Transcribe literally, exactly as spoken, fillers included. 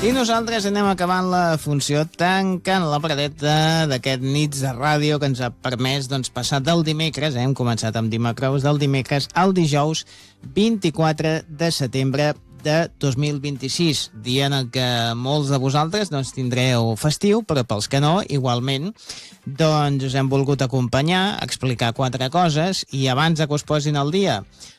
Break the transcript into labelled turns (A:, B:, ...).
A: I nosaltres anem acabant la funció tancant la paradeta d'aquest nits de ràdio que ens ha permès doncs, passar del dimecres, eh? hem començat amb dimecres, del dimecres al dijous vint-i-quatre de setembre de dos mil vint-i-sis, dia en què molts de vosaltres doncs, tindreu festiu, però pels que no, igualment, doncs us hem volgut acompanyar, explicar quatre coses, i abans que us posin al dia